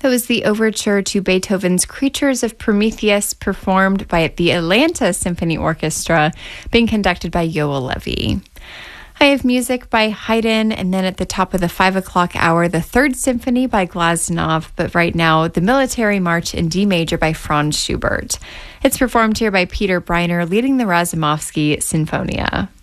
That was the overture to Beethoven's Creatures of Prometheus, performed by the Atlanta Symphony Orchestra, being conducted by Yoel Levy. I have music by Haydn, and then at the top of the 5 o'clock hour, the Third Symphony by Glazunov, but right now, the Military March in D major by Franz Schubert. It's performed here by Peter Breiner, leading the Razumovsky Sinfonia.